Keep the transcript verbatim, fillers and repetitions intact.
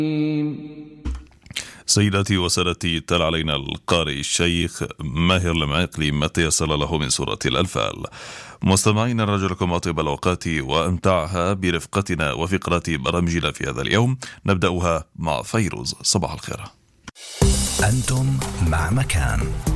سيداتي وسادتي، تلا علينا القارئ الشيخ ماهر المعقلي ما تيسر له من سورة الأنفال. مستمعين، نرجو لكم أطيب الأوقات وأمتعها برفقتنا وفقرات برامجنا في هذا اليوم. نبدأها مع فيروز. صباح الخير. أنتم مع مكان